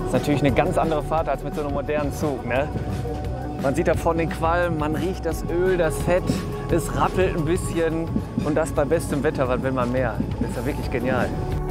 ist natürlich eine ganz andere Fahrt als mit so einem modernen Zug, ne? Man sieht da vorne den Qualm, man riecht das Öl, das Fett, es rappelt ein bisschen und das bei bestem Wetter, was will man mehr? Das ist ja wirklich genial.